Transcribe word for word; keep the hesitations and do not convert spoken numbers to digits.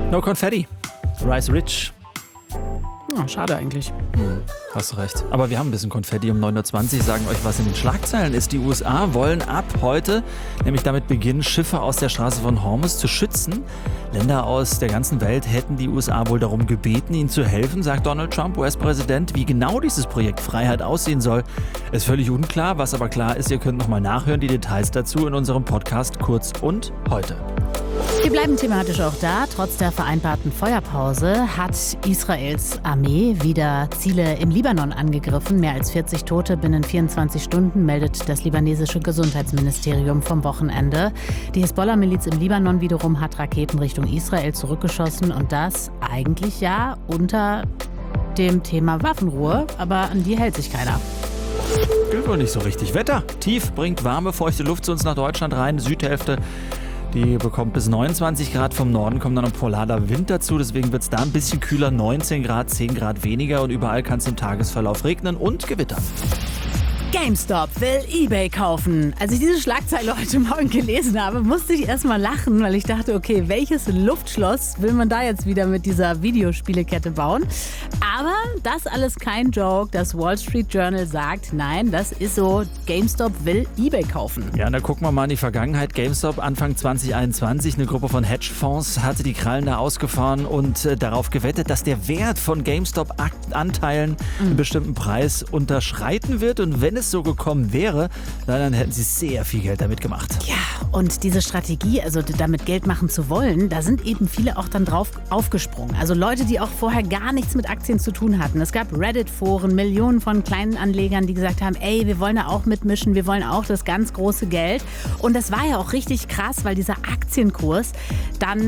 No Confetti. Rise Rich. Ja, schade eigentlich. Hm, hast du recht. Aber wir haben ein bisschen Konfetti um neun Uhr zwanzig, sagen euch, was in den Schlagzeilen ist. Die U S A wollen ab heute nämlich damit beginnen, Schiffe aus der Straße von Hormuz zu schützen. Länder aus der ganzen Welt hätten die U S A wohl darum gebeten, ihnen zu helfen, sagt Donald Trump, U S-Präsident. Wie genau dieses Projekt Freiheit aussehen soll, ist völlig unklar. Was aber klar ist, ihr könnt nochmal nachhören, die Details dazu in unserem Podcast Kurz und Heute. Wir bleiben thematisch auch da. Trotz der vereinbarten Feuerpause hat Israels Armee wieder Ziele im Libanon angegriffen. Mehr als vierzig Tote binnen vierundzwanzig Stunden, meldet das libanesische Gesundheitsministerium vom Wochenende. Die Hisbollah-Miliz im Libanon wiederum hat Raketen Richtung Israel zurückgeschossen und das eigentlich ja unter dem Thema Waffenruhe, aber an die hält sich keiner. Gilt wohl nicht so richtig. Wetter. Tief bringt warme, feuchte Luft zu uns nach Deutschland rein. Südhälfte, die bekommt bis neunundzwanzig Grad. Vom Norden kommt dann ein polarer Wind dazu. Deswegen wird es da ein bisschen kühler. neunzehn Grad, zehn Grad weniger. Und überall kann es im Tagesverlauf regnen und gewittern. GameStop will eBay kaufen. Als ich diese Schlagzeile heute Morgen gelesen habe, musste ich erstmal lachen, weil ich dachte, okay, welches Luftschloss will man da jetzt wieder mit dieser Videospielekette bauen? Aber das alles kein Joke. Das Wall Street Journal sagt, nein, das ist so, GameStop will eBay kaufen. Ja, und da gucken wir mal in die Vergangenheit. GameStop Anfang zwanzig einundzwanzig, eine Gruppe von Hedgefonds hatte die Krallen da ausgefahren und äh, darauf gewettet, dass der Wert von GameStop-Anteilen mhm. einen bestimmten Preis unterschreiten wird. Und wenn es so gekommen wäre, dann hätten sie sehr viel Geld damit gemacht. Ja, und diese Strategie, also damit Geld machen zu wollen, da sind eben viele auch dann drauf aufgesprungen. Also Leute, die auch vorher gar nichts mit Aktien zu tun hatten. Es gab Reddit-Foren, Millionen von kleinen Anlegern, die gesagt haben, ey, wir wollen da auch mitmischen, wir wollen auch das ganz große Geld. Und das war ja auch richtig krass, weil dieser Aktienkurs dann